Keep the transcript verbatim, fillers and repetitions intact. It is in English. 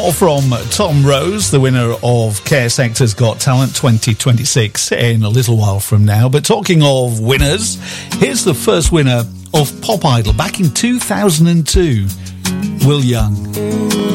More from Tom Rose, the winner of Care Sector's Got Talent twenty twenty-six, in a little while from now. But talking of winners, here's the first winner of Pop Idol back in two thousand two, Will Young.